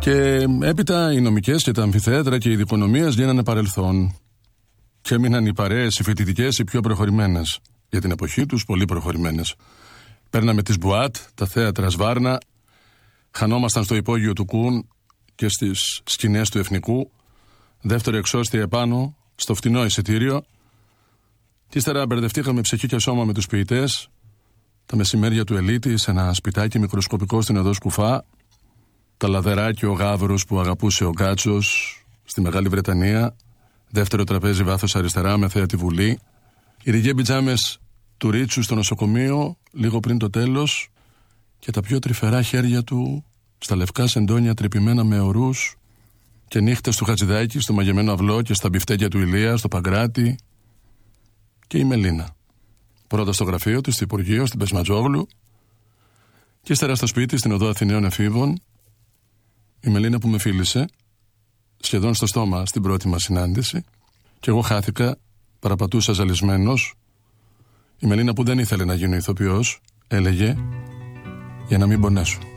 Και έπειτα οι νομικές και τα αμφιθέατρα και οι δικονομίες γίνανε παρελθόν. Και έμειναν οι παρέες, οι φοιτητικές, οι πιο προχωρημένες. Για την εποχή τους, πολύ προχωρημένες. Παίρναμε τις μπουάτ, τα θέατρα σβάρνα, χανόμασταν στο υπόγειο του Κουν και στις σκηνές του Εθνικού, δεύτερο εξώστια επάνω, στο φτηνό εισιτήριο. Και ύστερα μπερδευτήκαμε ψυχή και σώμα με τους ποιητές, τα μεσημέρια του Ελίτη, σε ένα σπιτάκι μικροσκοπικό στην οδό Σκουφά, τα λαδερά και ο γάβρος που αγαπούσε ο Γκάτσος στη Μεγάλη Βρετανία, δεύτερο τραπέζι βάθος αριστερά με θέα τη Βουλή, οι ριγέ πιτζάμες του Ρίτσου στο νοσοκομείο λίγο πριν το τέλος και τα πιο τρυφερά χέρια του στα λευκά σεντόνια τρυπημένα με ορούς και νύχτες του Χατζηδάκη στο μαγεμένο αυλό και στα μπιφτέκια του Ηλία, στο Παγκράτη, και η Μελίνα. Πρώτα στο γραφείο του, στο Υπουργείο, στην Πεσματζόγλου, και ύστερα στο σπίτι, στην οδό Αθηναίων Εφήβων. Η Μελίνα που με φίλησε, σχεδόν στο στόμα στην πρώτη μας συνάντηση, και εγώ χάθηκα, παραπατούσα ζαλισμένος. Η Μελίνα που δεν ήθελε να γίνω ηθοποιός, έλεγε, για να μην πονέσω.